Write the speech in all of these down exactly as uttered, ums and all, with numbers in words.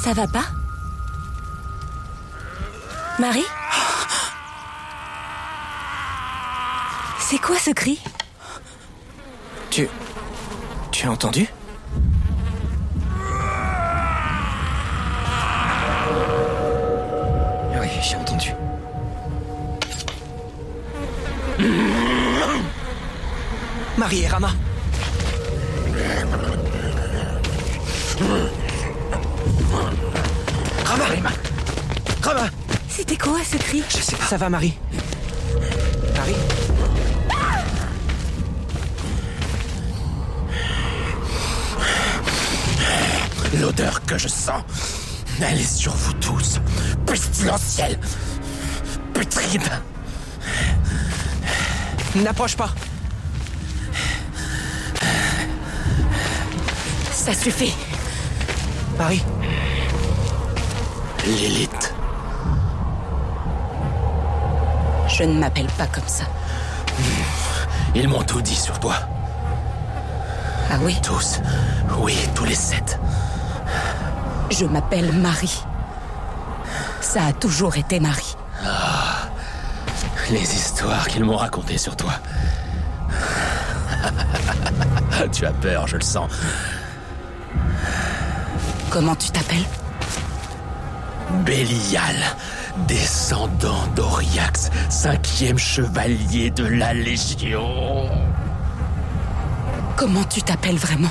Ça va pas? Marie? C'est quoi ce cri? Tu... Tu as entendu? Oui, j'ai entendu. Marie et Rama. Rama! Rama! C'était quoi ce cri? Je sais pas. Ça va, Marie? Marie? L'odeur que je sens, elle est sur vous tous. Pestilentielle. Putride. N'approche pas. Ça suffit. Marie? Lilith. Je ne m'appelle pas comme ça. Ils m'ont tout dit sur toi. Ah oui? Tous. Oui, tous les sept. Je m'appelle Marie. Ça a toujours été Marie. Ah, les histoires qu'ils m'ont racontées sur toi. Tu as peur, je le sens. Comment tu t'appelles? Bélial, descendant d'Oriax, cinquième chevalier de la Légion. Comment tu t'appelles vraiment?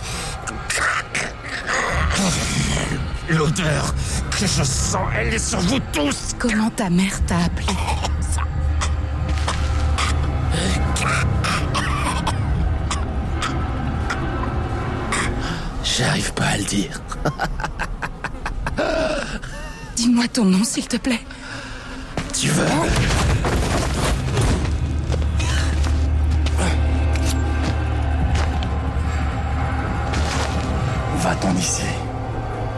L'odeur que je sens, elle est sur vous tous. Comment ta mère t'a appelé? J'arrive pas à le dire. Dis-moi ton nom, s'il te plaît. Tu veux? Va-t'en d'ici.